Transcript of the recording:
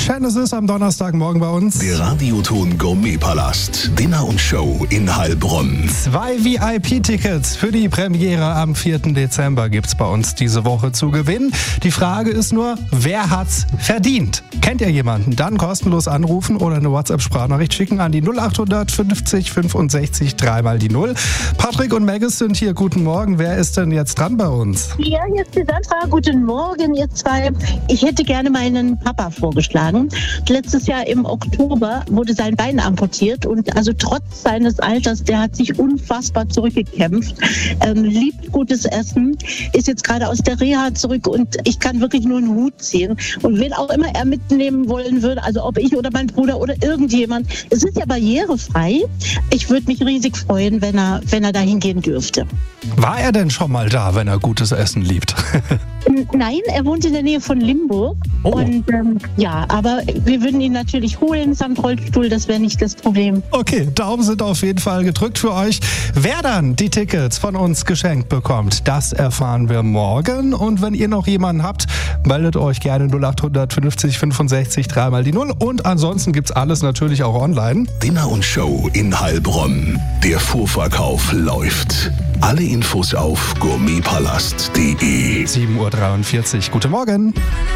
schön es ist am Donnerstagmorgen bei uns. Der Radioton Gourmetpalast. Dinner und Show in Heilbronn. 2 VIP-Tickets für die Premiere am 4. Dezember gibt's bei uns diese Woche zu gewinnen. Die Frage ist nur, wer hat's verdient? Kennt ihr jemanden? Dann kostenlos anrufen oder eine WhatsApp-Sprachnachricht schicken an die 0800 50 65 3x0. Patrick und Maggis sind hier. Guten Morgen. Wer ist denn jetzt dran bei uns? Ja, hier ist die Sandra. Guten Morgen, ihr zwei. Ich hätte gerne meinen Papa vorgeschlagen. Letztes Jahr im Oktober wurde sein Bein amputiert und also trotz seines Alters, der hat sich unfassbar zurückgekämpft, liebt gutes Essen, ist jetzt gerade aus der Reha zurück und ich kann wirklich nur einen Hut ziehen. Und wen auch immer er mitnehmen wollen würde, also ob ich oder mein Bruder oder irgendjemand, es ist ja barrierefrei. Ich würde mich riesig freuen, wenn er dahin gehen dürfte. War er denn schon mal da, wenn er gutes Essen liebt? Nein, er wohnt in der Nähe von Limburg. Oh. Und ja, aber wir würden ihn natürlich holen samt Rollstuhl, das wäre nicht das Problem. Okay, Daumen sind auf jeden Fall gedrückt für euch. Wer dann die Tickets von uns geschenkt bekommt, das erfahren wir morgen. Und wenn ihr noch jemanden habt, meldet euch gerne 0800 50 65 3x0. Und ansonsten gibt's alles natürlich auch online. Dinner und Show in Heilbronn. Der Vorverkauf läuft. Alle Infos auf gourmetpalast.de. 7:43 Uhr. Guten Morgen.